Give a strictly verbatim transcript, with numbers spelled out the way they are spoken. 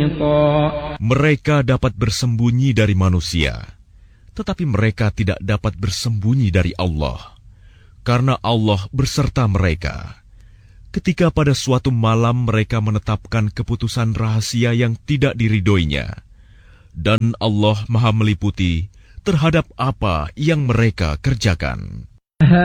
محيطا. Mereka dapat bersembunyi dari manusia, tetapi mereka tidak dapat bersembunyi dari Allah, karena Allah berserta mereka. Ketika pada suatu malam mereka menetapkan keputusan rahasia yang tidak diridhoinya, dan Allah Maha meliputi terhadap apa yang mereka kerjakan.